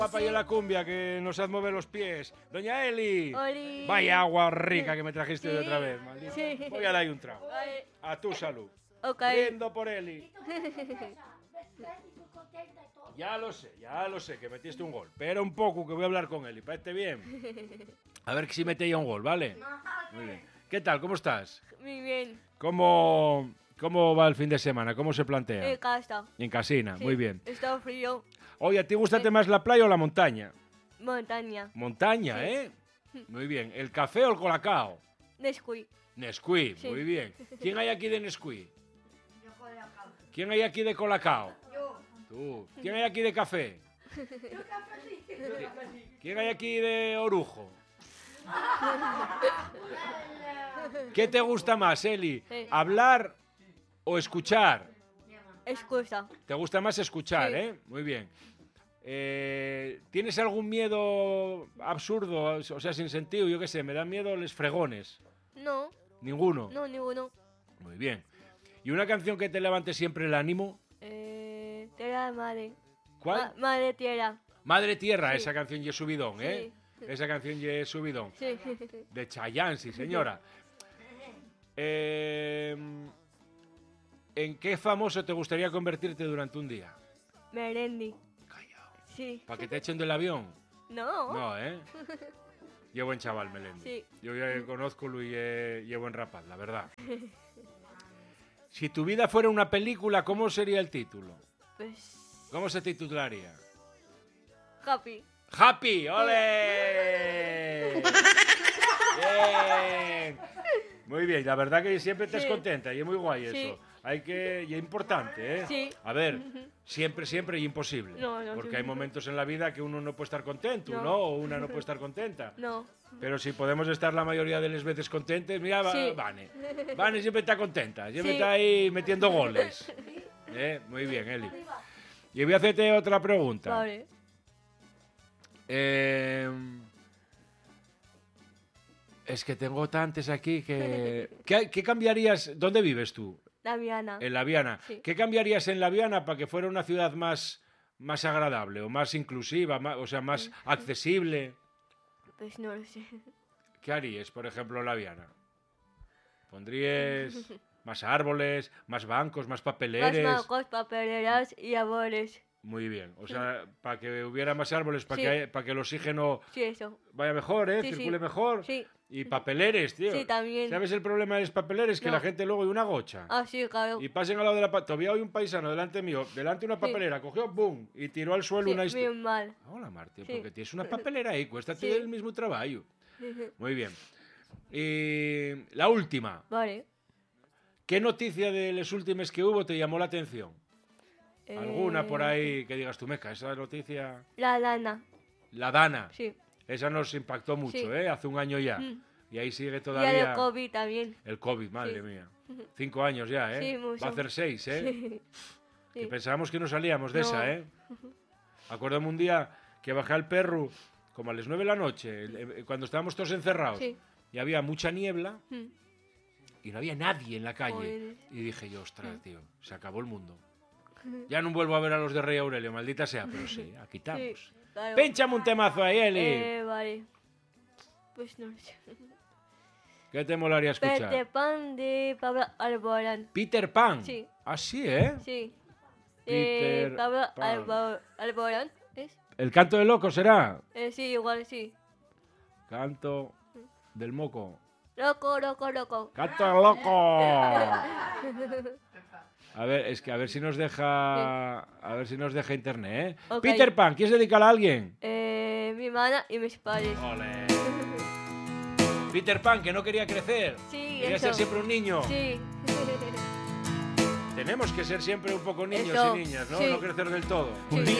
Papa y la cumbia que nos hace mover los pies. Doña Eli. Oli. Vaya agua rica que me trajiste de Sí. otra vez, maldita. Sí. Voy a darle un trago. Vale. A tu salud. Ok. Brindo por Eli. Ya lo sé, que metiste un gol. Espera un poco que voy a hablar con Eli. ¿Parece bien? A ver si mete ya un gol, ¿vale? Muy bien. ¿Qué tal? ¿Cómo estás? Muy bien. ¿Cómo va el fin de semana? ¿Cómo se plantea? En casa. En casina, Sí. muy bien. Está frío. Oye, ¿a ti gustate más la playa o la montaña? Montaña. Montaña, Sí. ¿eh? Muy bien. ¿El café o el colacao? Nesquik. Nesquí, Sí. muy bien. ¿Quién hay aquí de Nesquí? ¿Quién hay aquí de colacao? Tú. ¿Quién hay aquí de café? ¿Quién hay aquí de orujo? ¿Qué te gusta más, Eli? Sí. ¿Hablar o escuchar? Excusa. ¿Te gusta más escuchar, Sí. Muy bien. ¿Tienes algún miedo absurdo, o sea, sin sentido? Yo qué sé, me dan miedo los fregones. No. ¿Ninguno? No, ninguno. Muy bien. ¿Y una canción que te levante siempre el ánimo? Tierra madre. ¿Cuál? Madre tierra. Madre Tierra, Sí. esa canción y subidón, ¿eh? Esa canción y subidón. Sí. De Chayanne, sí, señora. ¿En qué famoso te gustaría convertirte durante un día? Merendi. Callao. Sí. ¿Para que te echen del avión? No. No, ¿eh? Yo buen chaval, Melendi. Sí. Yo ya conozco y buen rapaz, la verdad. Si tu vida fuera una película, ¿cómo sería el título? Pues. ¿Cómo se titularía? Happy. ¡Happy! ¡Ole! Bien. Muy bien, la verdad que siempre estás Sí. contenta y es muy guay eso. Sí. Y es importante, ¿eh? Sí. A ver, siempre es imposible. No, no, porque sí. hay momentos en la vida que uno no puede estar contento, No. ¿no? O una no puede estar contenta. No. Pero si podemos estar la mayoría de las veces contentes, mira, Sí. Vane. Vane siempre está contenta, siempre Sí. está ahí metiendo goles. Muy bien, Eli. Y voy a hacerte otra pregunta. Vale. Es que tengo tantas aquí que... ¿Qué cambiarías? ¿Dónde vives tú? La Viana. En La Viana. Sí. ¿Qué cambiarías en La Viana para que fuera una ciudad más agradable o más inclusiva, o sea, más accesible? Pues no lo sé. ¿Qué harías, por ejemplo, en La Viana? ¿Pondrías más árboles, más bancos, más Más papeleres? bancos, papeleras y árboles. Muy bien. O sea, para que hubiera más árboles, para Sí. que el oxígeno Sí, eso. vaya mejor, Sí, sí. circule mejor. Sí. Y papeleres, tío. Sí, también. ¿Sabes el problema de los papeleres? Que No. la gente luego hay una gocha. Ah, sí, claro. Y pasen al lado de la... Todavía hay un paisano delante mío, delante de una Sí. papelera, cogió, boom, y tiró al suelo Sí, una... bien mal. Hola, Martín, Sí. porque tienes una papelera ahí, cuesta Sí. el mismo trabajo. Muy bien. Y la última. Vale. ¿Qué noticia de las últimas que hubo te llamó la atención? ¿Alguna por ahí que digas tú, meca, esa noticia? La lana. La Dana. Sí. Esa nos impactó mucho, Sí. Hace un año ya. Mm. Y ahí sigue Y el todavía... de COVID también. El COVID, madre Sí. mía. 5 años ya, Sí, mucho. Va a hacer 6, Sí. Que Sí. pensábamos que no salíamos de No. esa, Acuérdame un día que bajé al perro como a las 9 de la noche, cuando estábamos todos encerrados. Sí. Y había mucha niebla Mm. y no había nadie en la calle. Joder. Y dije yo, ostras, tío, se acabó el mundo. Ya no vuelvo a ver a los de Rey Aurelio, maldita sea, pero sí, aquí estamos. Sí, claro. Pénchame un temazo ahí, Eli. Vale. Pues no lo sé. ¿Qué te molaría escuchar? Peter Pan de Pablo Alborán. Peter Pan. Sí. Ah, sí, ¿eh? Sí. Peter Pablo Pan. Alborán. ¿Es? ¿El canto del loco será? Sí, igual sí. Canto del moco. Loco, loco, loco. ¡Canto del loco! A ver, es que a ver si nos deja internet, ¿eh? Ok. Peter Pan, ¿quieres dedicarla a alguien? Mi hermana y mis padres. Ole. Peter Pan, que no quería crecer. Sí, Quería eso. ser siempre un niño. Sí. Tenemos que ser siempre un poco niños Eso, y niñas, ¿no? sí. No crecer del todo. Sí.